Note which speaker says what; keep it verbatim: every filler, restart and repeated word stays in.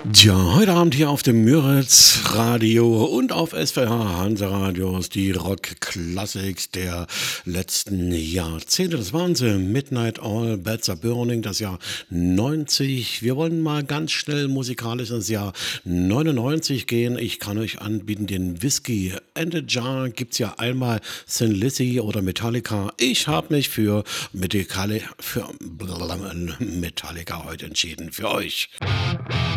Speaker 1: Tja, heute Abend hier auf dem Müritz Radio und auf S V H Hansa Radios die Rock-Classics der letzten Jahrzehnte. Das waren sie. Midnight All Beds Are Burning, das Jahr neunzig. Wir wollen mal ganz schnell musikalisch ins Jahr neunundneunzig gehen. Ich kann euch anbieten den Whiskey and a Jar. Gibt's ja einmal Thin Lizzy oder Metallica. Ich habe mich für Metallica, für Metallica heute entschieden. Für euch.